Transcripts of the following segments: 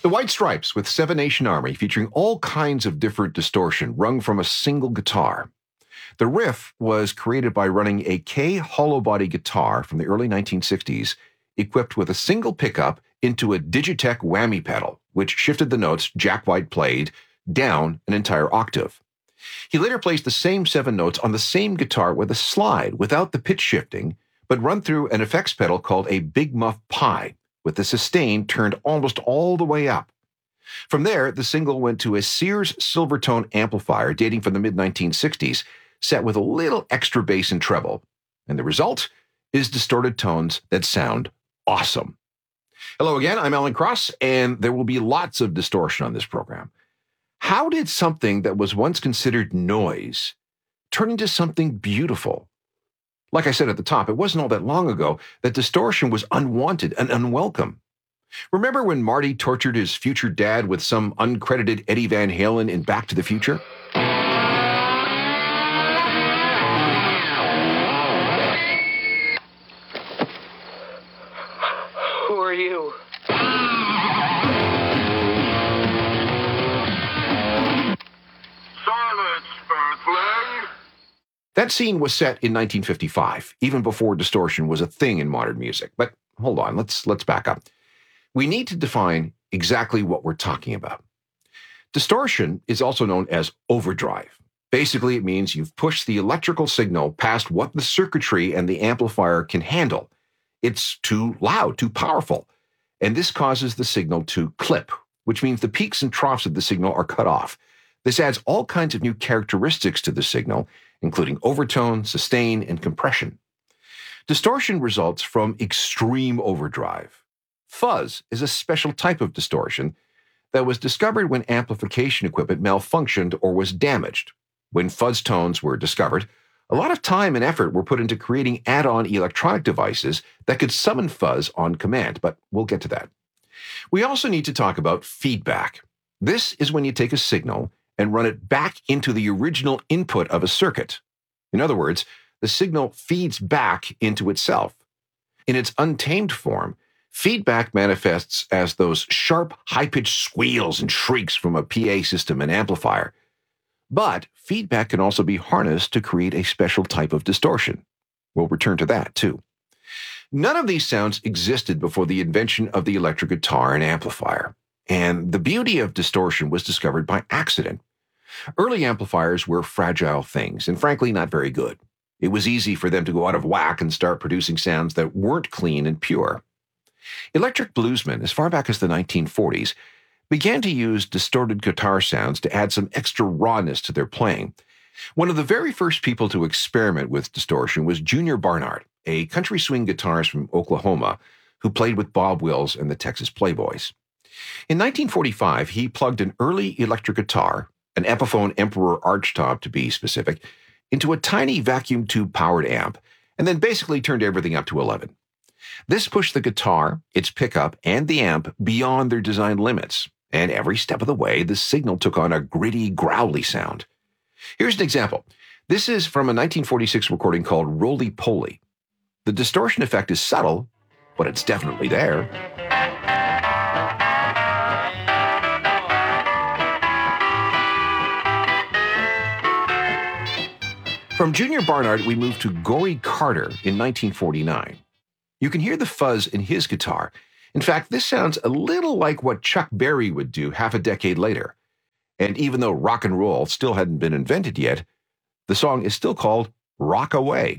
The White Stripes with Seven Nation Army, featuring all kinds of different distortion wrung from a single guitar. The riff was created by running a Kay hollow body guitar from the early 1960s, equipped with a single pickup into a Digitech whammy pedal, which shifted the notes Jack White played down an entire octave. He later placed the same 7 notes on the same guitar with a slide without the pitch shifting, but run through an effects pedal called a Big Muff Pi, with the sustain turned almost all the way up. From there, the single went to a Sears Silvertone amplifier dating from the mid-1960s, set with a little extra bass and treble. And the result is distorted tones that sound awesome. Hello again, I'm Alan Cross, and there will be lots of distortion on this program. How did something that was once considered noise turn into something beautiful? Like I said at the top, it wasn't all that long ago that distortion was unwanted and unwelcome. Remember when Marty tortured his future dad with some uncredited Eddie Van Halen in Back to the Future? Who are you? Silence, Earthling! That scene was set in 1955, even before distortion was a thing in modern music. But hold on, let's back up. We need to define exactly what we're talking about. Distortion is also known as overdrive. Basically, it means you've pushed the electrical signal past what the circuitry and the amplifier can handle. It's too loud, too powerful, and this causes the signal to clip, which means the peaks and troughs of the signal are cut off. This adds all kinds of new characteristics to the signal, including overtone, sustain, and compression. Distortion results from extreme overdrive. Fuzz is a special type of distortion that was discovered when amplification equipment malfunctioned or was damaged. When fuzz tones were discovered, a lot of time and effort were put into creating add-on electronic devices that could summon fuzz on command, but we'll get to that. We also need to talk about feedback. This is when you take a signal and run it back into the original input of a circuit. In other words, the signal feeds back into itself. In its untamed form, feedback manifests as those sharp, high-pitched squeals and shrieks from a PA system and amplifier. But feedback can also be harnessed to create a special type of distortion. We'll return to that, too. None of these sounds existed before the invention of the electric guitar and amplifier. And the beauty of distortion was discovered by accident. Early amplifiers were fragile things, and frankly, not very good. It was easy for them to go out of whack and start producing sounds that weren't clean and pure. Electric bluesmen, as far back as the 1940s, began to use distorted guitar sounds to add some extra rawness to their playing. One of the very first people to experiment with distortion was Junior Barnard, a country swing guitarist from Oklahoma who played with Bob Wills and the Texas Playboys. In 1945, he plugged an early electric guitar, an Epiphone Emperor Archtop to be specific, into a tiny vacuum tube-powered amp, and then basically turned everything up to 11. This pushed the guitar, its pickup, and the amp beyond their design limits, and every step of the way, the signal took on a gritty, growly sound. Here's an example. This is from a 1946 recording called Roly Poly. The distortion effect is subtle, but it's definitely there. From Junior Barnard, we move to Gory Carter in 1949. You can hear the fuzz in his guitar. In fact, this sounds a little like what Chuck Berry would do half a decade later. And even though rock and roll still hadn't been invented yet, the song is still called Rock Away.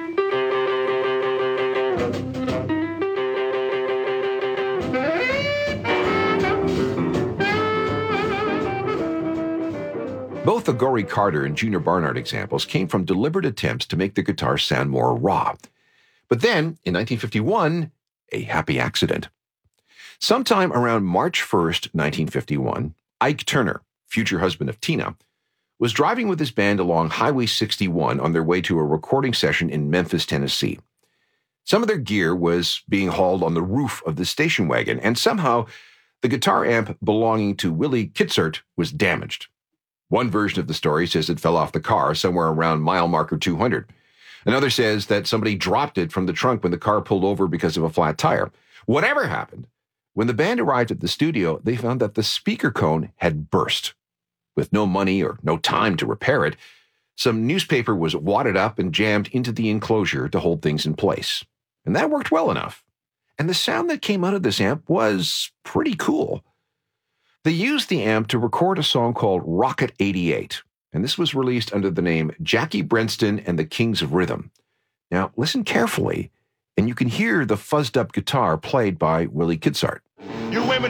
Both the Gory Carter and Junior Barnard examples came from deliberate attempts to make the guitar sound more raw. But then, in 1951, a happy accident. Sometime around March 1st, 1951, Ike Turner, future husband of Tina, was driving with his band along Highway 61 on their way to a recording session in Memphis, Tennessee. Some of their gear was being hauled on the roof of the station wagon, and somehow the guitar amp belonging to Willie Kitzert was damaged. One version of the story says it fell off the car somewhere around mile marker 200. Another says that somebody dropped it from the trunk when the car pulled over because of a flat tire. Whatever happened, When the band arrived at the studio, they found that the speaker cone had burst. With no money or no time to repair it, some newspaper was wadded up and jammed into the enclosure to hold things in place. And that worked well enough. And the sound that came out of this amp was pretty cool. They used the amp to record a song called Rocket 88, and this was released under the name Jackie Brenston and the Kings of Rhythm. Now, listen carefully, and you can hear the fuzzed-up guitar played by Willie Kitsart. You women